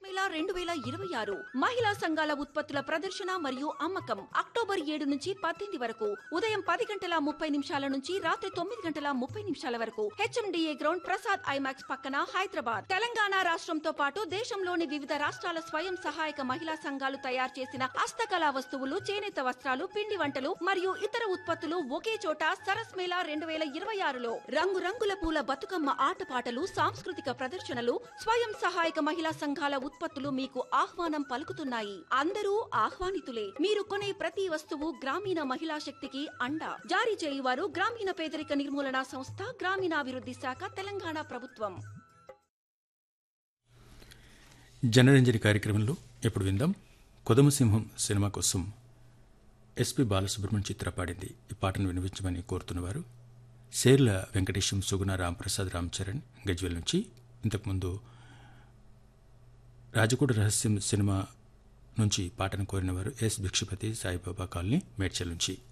మేళా 2026 మహిళా సంఘాల ఉత్పత్తుల ప్రదర్శన మరియు అమ్మకం అక్టోబర్ 7 నుంచి 18 వరకు ఉదయం 10:30 నుంచి రాత్రి 9:30 వరకు హెచ్ఎండిఏ గ్రౌండ్ ప్రసాద్ ఐమాక్స్ పక్కన హైదరాబాద్. తెలంగాణ రాష్ట్రంతో పాటు దేశంలోని వివిధ రాష్ట్రాల స్వయం సహాయక మహిళా సంఘాలు తయారు చేసిన హస్తకళా వస్తువులు, చేనేత వస్త్రాలు, పిండి వంటలు మరియు ఇతర ఉత్పత్తులు ఒకే చోట సరస్ మేళా 2026లో రంగురంగుల పూల బతుకమ్మ ఆటపాటలు, సాంస్కృతిక ప్రదర్శనలు, స్వయం సహాయక మహిళా సంఘాల ఉత్పత్తులు మీకు ఆహ్వానం పలుకుతున్నాయి. అందరూ ఆహ్వానితులే. మీరు కొనే ప్రతి వస్తువు గ్రామీణ మహిళా శక్తికి అండ. జారీ చేయువారు గ్రామీణ పేదరిక నిర్మూలన సంస్థ, గ్రామీణాభివృద్ధి శాఖ, తెలంగాణ ప్రభుత్వం. జనరంజని కార్యక్రమంలో ఇప్పుడు విందాం. కొదమసింహం సినిమా కోసం ఎస్పి బాలసుబ్రహ్మణ్యం చిత్ర పాడింది. ఈ పాటను వినిపించమని కోరుతున్నవారు శేర్ల వెంకటేశం, సుగుణ, రాంప్రసాద్, రామ్ చరణ్ గజ్వెల్ నుంచి. ఇంతకుముందు రాజకోట రహస్యం సినిమా నుంచి పాటను కోరినవారు ఎస్ భిక్షపతి, సాయిబాబా కాలనీ, మేడ్చల్ నుంచి.